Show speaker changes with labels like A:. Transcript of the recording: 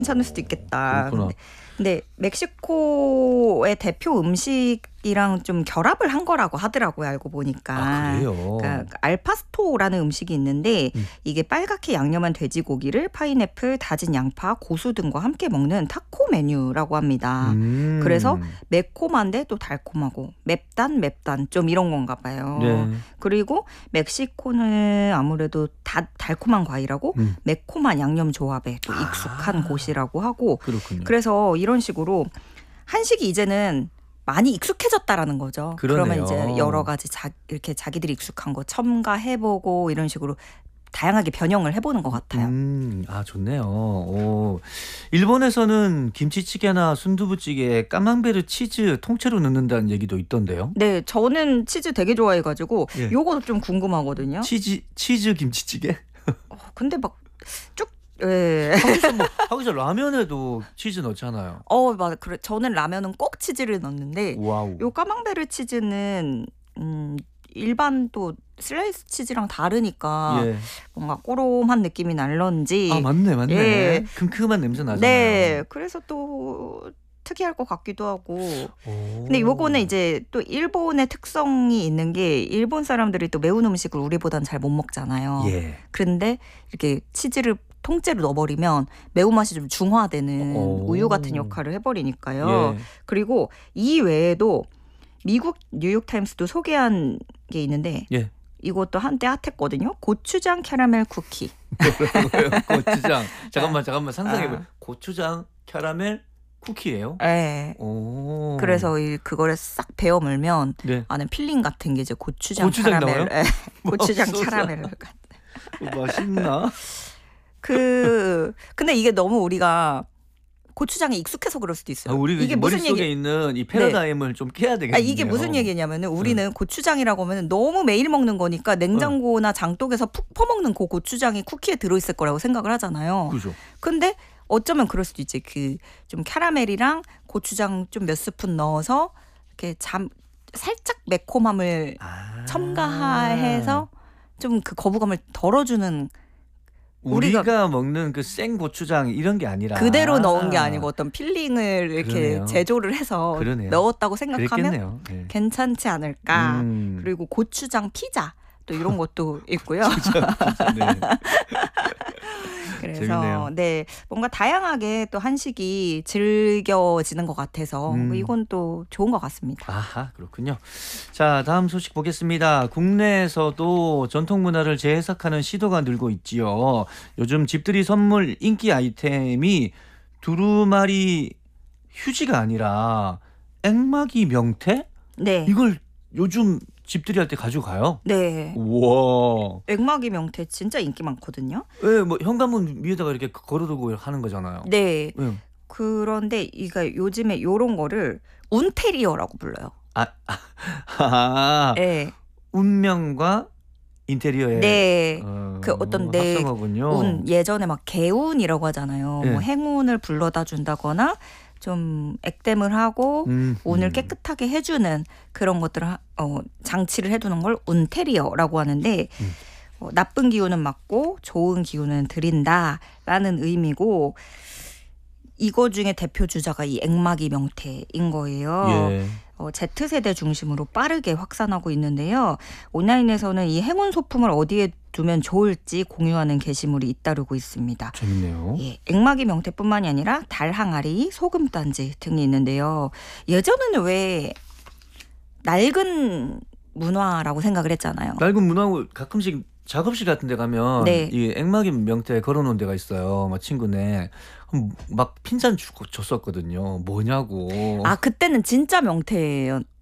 A: 괜찮을 수도 있겠다.
B: 그렇구나.
A: 근데 멕시코의 대표 음식이랑 좀 결합을 한 거라고 하더라고요. 알고 보니까.
B: 아, 그래요?
A: 그러니까 알파스토라는 음식이 있는데 이게 빨갛게 양념한 돼지고기를 파인애플, 다진 양파, 고수 등과 함께 먹는 타코 메뉴라고 합니다. 그래서 매콤한데 또 달콤하고 맵단 좀 이런 건가 봐요.
B: 네.
A: 그리고 멕시코는 아무래도 달콤한 과일하고 매콤한 양념 조합에 또 익숙한 곳이라고 하고
B: 그렇군요.
A: 그래서 이런 식으로 한식이 이제는 많이 익숙해졌다라는 거죠.
B: 그러네요.
A: 그러면 이제 여러 가지 이렇게 자기들이 익숙한 거 첨가해보고 이런 식으로 다양하게 변형을 해보는 것 같아요.
B: 아, 좋네요. 오. 일본에서는 김치찌개나 순두부찌개에 까망베르 치즈 통째로 넣는다는 얘기도 있던데요.
A: 네, 저는 치즈 되게 좋아해가지고
B: 예.
A: 요거도 좀 궁금하거든요.
B: 치즈 김치찌개?
A: 근데 막 쭉 예.
B: 하기서 라면에도 치즈 넣잖아요.
A: 맞아. 그래. 저는 라면은 꼭 치즈를 넣는데
B: 와우.
A: 요 까망베르 치즈는 일반 또 슬라이스 치즈랑 다르니까
B: 예.
A: 뭔가 꼬롬한 느낌이 날런지.
B: 아, 맞네.
A: 예.
B: 큼큼한 냄새 나잖아요.
A: 네. 그래서 또 특이할 것 같기도 하고.
B: 오.
A: 근데 요거는 이제 또 일본의 특성이 있는 게 일본 사람들이 또 매운 음식을 우리보단 잘 못 먹잖아요.
B: 예.
A: 그런데 이렇게 치즈를 통째로 넣어버리면 매운맛이 좀 중화되는 우유 같은 역할을 해버리니까요.
B: 예.
A: 그리고 이 외에도 미국 뉴욕타임스도 소개한 게 있는데
B: 예.
A: 이것도 한때 핫했거든요. 고추장 캐러멜 쿠키.
B: 고추장. 잠깐만 상상해봐요. 고추장 캐러멜 쿠키예요?
A: 네.
B: 오.
A: 그래서 그거를 싹 베어 물면
B: 네.
A: 안에 필링 같은 게 이제 고추장
B: 고추장
A: 캐러멜.
B: 나와요?
A: 네. 고추장
B: 맙소사.
A: 캐러멜.
B: 맛있나?
A: 근데 이게 너무 우리가 고추장에 익숙해서 그럴 수도 있어요.
B: 우리가
A: 이게 무슨
B: 머릿속에
A: 얘기?
B: 있는 이 패러다임을 좀 깨야 되겠네요.
A: 이게 무슨 얘기냐면은 우리는 고추장이라고 하면 너무 매일 먹는 거니까 냉장고나 장독에서 푹 퍼먹는 그 고추장이 쿠키에 들어있을 거라고 생각을 하잖아요.
B: 그죠.
A: 근데 어쩌면 그럴 수도 있지. 좀 캐러멜이랑 고추장 좀 몇 스푼 넣어서 이렇게 살짝 매콤함을 첨가해서 좀 그 거부감을 덜어주는.
B: 우리가 먹는 그 생 고추장 이런 게 아니라
A: 그대로 넣은 게 아니고 어떤 필링을 이렇게
B: 그러네요.
A: 제조를 해서
B: 그러네요.
A: 넣었다고 생각하면
B: 그랬겠네요. 네.
A: 괜찮지 않을까. 그리고 고추장 피자 또 이런 것도 있고요.
B: 네.
A: 그래서
B: 재밌네요.
A: 네, 뭔가 다양하게 또 한식이 즐겨지는 것 같아서 이건 또 좋은 것 같습니다.
B: 아하, 그렇군요. 자, 다음 소식 보겠습니다. 국내에서도 전통 문화를 재해석하는 시도가 늘고 있지요. 요즘 집들이 선물 인기 아이템이 두루마리 휴지가 아니라 앵마기 명태?
A: 네.
B: 이걸 요즘 집들이 할 때 가져가요?
A: 네.
B: 우와.
A: 액마기 명태 진짜 인기 많거든요.
B: 예, 뭐 현관문 위에다가 이렇게 걸어두고 하는 거잖아요.
A: 네.
B: 예.
A: 그런데 이가 요즘에 요런 거를 운테리어라고 불러요. 네.
B: 운명과 인테리어의
A: 네. 그 어떤 내
B: 합성어군요.
A: 운, 예전에 막 개운이라고 하잖아요.
B: 네.
A: 뭐 행운을 불러다 준다거나 좀 액땜을 하고 운을 깨끗하게 해주는 그런 것들을 장치를 해두는 걸 운테리어라고 하는데 나쁜 기운은 막고 좋은 기운은 드린다라는 의미고 이거 중에 대표 주자가 이 액마기 명태인 거예요.
B: 예.
A: Z세대 중심으로 빠르게 확산하고 있는데요. 온라인에서는 이 행운 소품을 어디에 두면 좋을지 공유하는 게시물이 잇따르고 있습니다.
B: 재밌네요.
A: 예, 액마기 명태뿐만이 아니라 달 항아리, 소금단지 등이 있는데요. 예전에는 왜 낡은 문화라고 생각을 했잖아요.
B: 낡은 문화고 가끔씩 작업실 같은 데 가면
A: 네.
B: 이 액마기 명태 걸어놓은 데가 있어요. 막 친구네. 막 핀잔 줬었거든요. 뭐냐고.
A: 그때는 진짜 명태였나